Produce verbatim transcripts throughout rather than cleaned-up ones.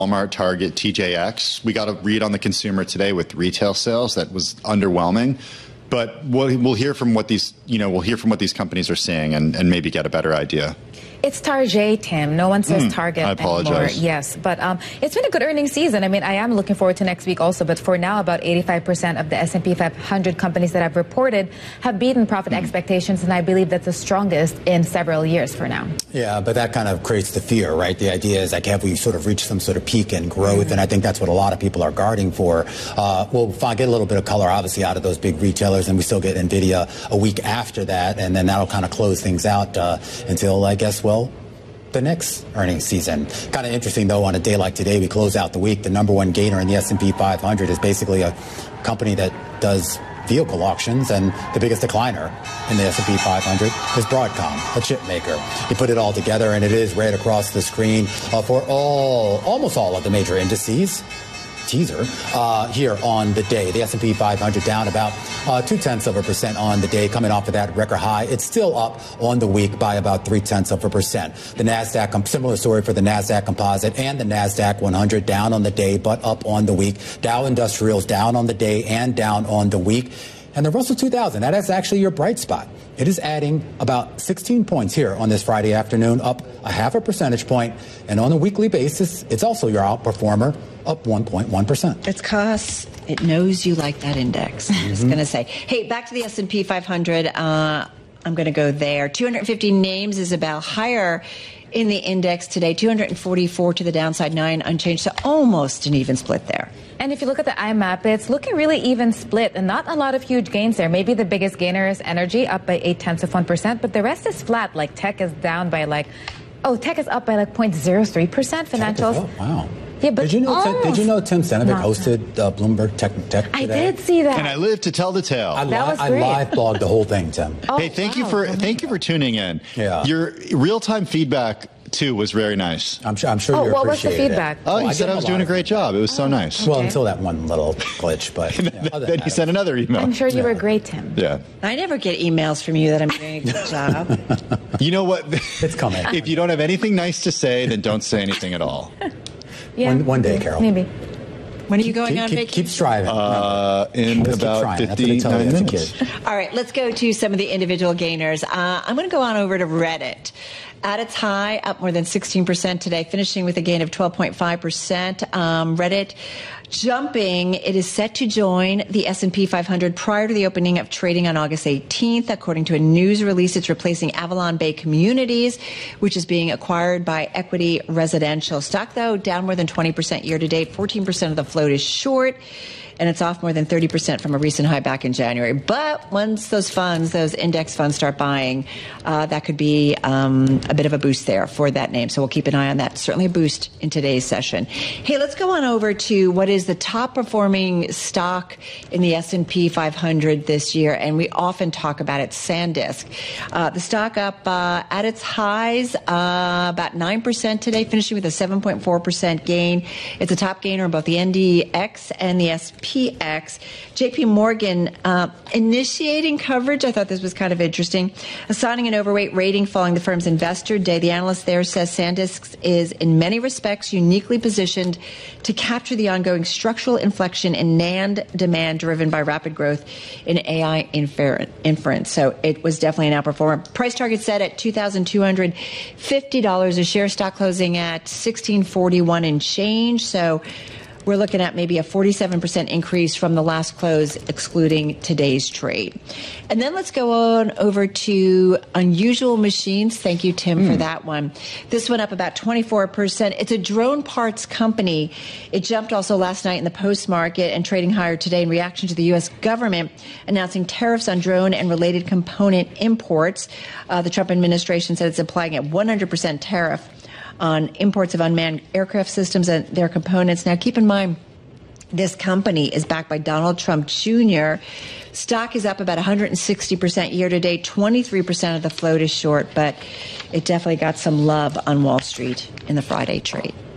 Walmart, Target, T J X. We got a read on the consumer today with retail sales that was underwhelming. But we'll, we'll hear from what these, you know, we'll hear from what these companies are saying and, and maybe get a better idea. It's Target, Tim. No one says mm, Target I apologize. anymore. Yes, but um, it's been a good earnings season. I mean, I am looking forward to next week also. But for now, about eighty-five percent of the S and P five hundred companies that I've reported have beaten profit mm. expectations, and I believe that's the strongest in several years for now. Yeah, but that kind of creates the fear, right? The idea is like, have we sort of reached some sort of peak in growth? Mm-hmm. And I think that's what a lot of people are guarding for. Uh, we'll find, get a little bit of color, obviously, out of those big retailers, and we still get NVIDIA a week after that, and then that'll kind of close things out uh, until, I guess, well, the next earnings season. Kind of interesting, though, on a day like today, we close out the week. The number one gainer in the S and P five hundred is basically a company that does vehicle auctions, and the biggest decliner in the S and P five hundred is Broadcom, a chip maker. You put it all together, and it is right across the screen uh, for all, almost all of the major indices. Teaser uh, here on the day. The S and P five hundred down about uh, two-tenths of a percent on the day, coming off of that record high. It's still up on the week by about three-tenths of a percent. The NASDAQ, similar story for the NASDAQ Composite and the NASDAQ one hundred, down on the day but up on the week. Dow Industrials down on the day and down on the week. And the Russell two thousand, that is actually your bright spot. It is adding about sixteen points here on this Friday afternoon, up a half a percentage point. And on a weekly basis, it's also your outperformer, up one point one percent. It's because it knows you like that index. I'm just going to say. Hey, back to the S and P five hundred. Uh, I'm going to go there. two hundred fifty names is about higher in the index today. two hundred forty-four to the downside, nine unchanged. So almost an even split there. And if you look at the I MAP, it's looking really even split and not a lot of huge gains there. Maybe the biggest gainer is energy, up by eight tenths of one percent, but the rest is flat. Like tech is down by like, oh, tech is up by like zero point zero three percent. Financials. Tech is up. Wow. Yeah, but did you know? almost. Did you know Tim Senevic hosted uh, Bloomberg Tech Tech today? I did see that. And I live to tell the tale. I, li- that was I great. live blogged the whole thing, Tim. Oh, hey, thank wow. you for thank you for tuning in. Yeah. Your real time feedback too was very nice. I'm sure. I'm sure Oh, you what was the appreciated feedback? it. Oh, Well, you I said gave I him was a doing lot a of- great job. It was so nice. Well, Okay. until that one little glitch, but you know, other than Then you that, sent another email. I'm sure you Yeah. were great, Tim. Yeah. I never get emails from you that I'm doing a good job. You know what? it's coming. If you don't have anything nice to say, then don't say anything at all. Yeah, One- one day, Carol. Maybe. When are you going keep, on keep, vacation? keep striving. Uh, in Just keep about trying. That's what they tell you fifty-nine as a minutes. kid. All right, let's go to some of the individual gainers. Uh, I'm going to go on over to Reddit. At its high, up more than sixteen percent today, finishing with a gain of twelve point five percent. Um, Reddit jumping. It is set to join the S and P five hundred prior to the opening of trading on August eighteenth. According to a news release, it's replacing Avalon Bay Communities, which is being acquired by Equity Residential. Stock, though, down more than twenty percent year to date. fourteen percent of the float is short, and it's off more than thirty percent from a recent high back in January. But once those funds, those index funds start buying, uh, that could be um, a bit of a boost there for that name. So we'll keep an eye on that. Certainly a boost in today's session. Hey, let's go on over to what is the top performing stock in the S and P five hundred this year. And we often talk about it, SanDisk. Uh, the stock up uh, at its highs, uh, about nine percent today, finishing with a seven point four percent gain. It's a top gainer in both the N D X and the S P X. J P Morgan uh, initiating coverage. I thought this was kind of interesting. Assigning an overweight rating following the firm's investor day. The analyst there says SanDisk is in many respects uniquely positioned to capture the ongoing structural inflection in NAND demand driven by rapid growth in A I infer- inference. So it was definitely an outperformer. Price target set at two thousand two hundred fifty dollars a share. Stock closing at sixteen forty-one and change. So we're looking at maybe a forty-seven percent increase from the last close, excluding today's trade. And then let's go on over to Unusual Machines. Thank you, Tim, mm. for that one. This one up about twenty-four percent. It's a drone parts company. It jumped also last night in the post market and trading higher today in reaction to the U S government announcing tariffs on drone and related component imports. Uh, the Trump administration said it's applying a one hundred percent tariff on imports of unmanned aircraft systems and their components. Now, keep in mind, this company is backed by Donald Trump Junior Stock is up about one hundred sixty percent year to date. twenty-three percent of the float is short, but it definitely got some love on Wall Street in the Friday trade.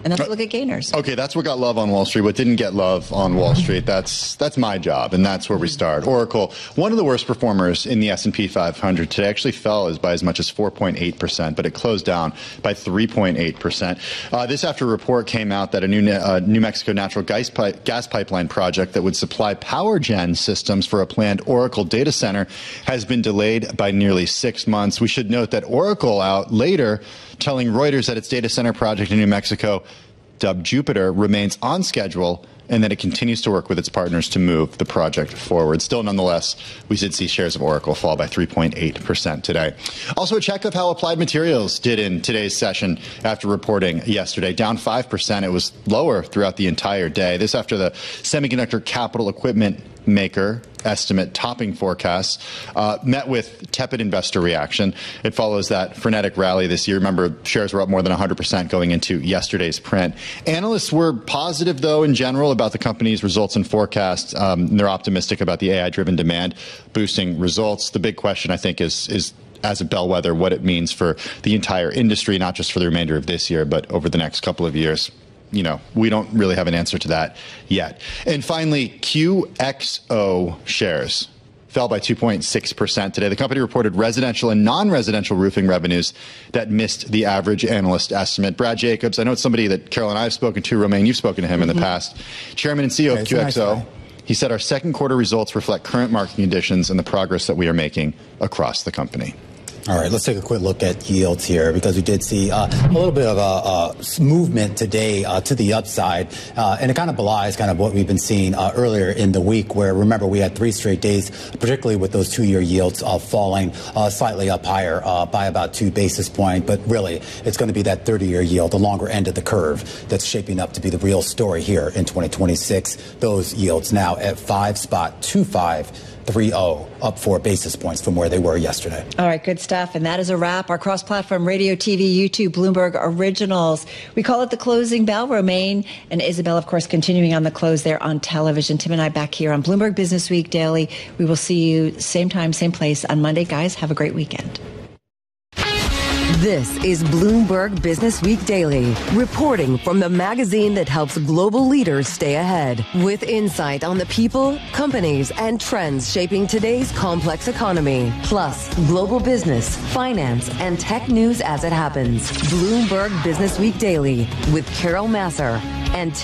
And that's what look at gainers. Okay, that's what got love on Wall Street. What didn't get love on Wall Street, that's that's my job, and that's where we start. Oracle, one of the worst performers in the S and P five hundred today, actually fell as by as much as four point eight percent, but it closed down by three point eight percent. Uh, this after a report came out that a new uh, New Mexico natural gas, pipe, gas pipeline project that would supply power gen systems for a planned Oracle data center has been delayed by nearly six months. We should note that Oracle out later telling Reuters that its data center project in New Mexico, dubbed Jupiter, remains on schedule and that it continues to work with its partners to move the project forward. Still, nonetheless, we did see shares of Oracle fall by three point eight percent today. Also, a check of how Applied Materials did in today's session after reporting yesterday. Down five percent. It was lower throughout the entire day. This after the semiconductor capital equipment maker estimate topping forecasts uh, met with tepid investor reaction. It follows that frenetic rally this year. Remember, shares were up more than one hundred percent going into yesterday's print. Analysts were positive, though, in general about the company's results and forecasts. Um, they're optimistic about the A I-driven demand boosting results. The big question, I think, is is as a bellwether what it means for the entire industry, not just for the remainder of this year, but over the next couple of years. You know, we don't really have an answer to that yet. And finally, Q X O shares fell by two point six percent today. The company reported residential and non-residential roofing revenues that missed the average analyst estimate. Brad Jacobs, I know it's somebody that Carol and I have spoken to. Romaine, you've spoken to him mm-hmm. in the past. Chairman and C E O of Q X O. Nice he said our second quarter results reflect current market conditions and the progress that we are making across the company. All right, let's take a quick look at yields here because we did see uh, a little bit of a, a movement today uh, to the upside, uh, and it kind of belies kind of what we've been seeing uh, earlier in the week where, remember, we had three straight days, particularly with those two-year yields uh, falling uh, slightly up higher uh, by about two basis points, but really it's going to be that thirty-year yield, the longer end of the curve, that's shaping up to be the real story here in twenty twenty-six. Those yields now at five spot two five. three oh, up four basis points from where they were yesterday. All right, good stuff. And that is a wrap. Our cross-platform radio, T V, YouTube, Bloomberg Originals. We call it the closing bell. Romaine and Isabel, of course, continuing on the close there on television. Tim and I back here on Bloomberg Business Week Daily. We will see you same time, same place on Monday. Guys, have a great weekend. This is Bloomberg Business Week Daily, reporting from the magazine that helps global leaders stay ahead, with insight on the people, companies, and trends shaping today's complex economy, plus global business, finance, and tech news as it happens. Bloomberg Business Week Daily with Carol Massar and